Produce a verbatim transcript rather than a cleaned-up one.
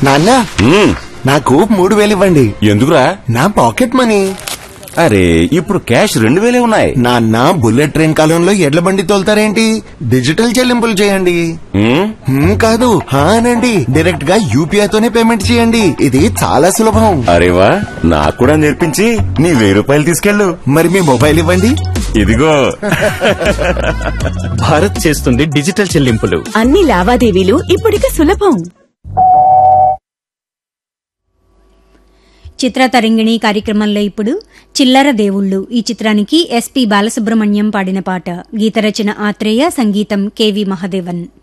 నాన్న ఉమ్, నాకు మూడు వేలు ఇవ్వండి. ఎందుకురా? నా పాకెట్ మనీ. అరే ఇప్పుడు క్యాష్ రెండు వేలే ఉన్నాయి. నాన్న బుల్లెట్ ట్రైన్ కాలంలో ఎడ్ల బండి తోలుతారేంటి? డిజిటల్ చెల్లింపులు చేయండి. ఉమ్, హ్మ్, కాదు హా అనండి. డైరెక్ట్ గా యూపీఐ తోనే పేమెంట్ చేయండి. ఇది చాలా సులభం. అరే వా, నాకు కూడా నేర్పించి నీ వెయ్యి రూపాయలు తీసుకెళ్ళు. మరి మీ మొబైల్ ఇవ్వండి. ఇదిగో. భారత్ చేస్తుంది డిజిటల్ చెల్లింపులు. అన్ని లావాదేవీలు ఇప్పటికి సులభం. చిత్రతరంగిణి కార్యక్రమంలో ఇప్పుడు చిల్లర దేవుళ్ళు ఈ చిత్రానికి ఎస్పి బాలసుబ్రహ్మణ్యం పాడిన పాట. గీతరచన ఆత్రేయ, సంగీతం కెవి మహదేవన్.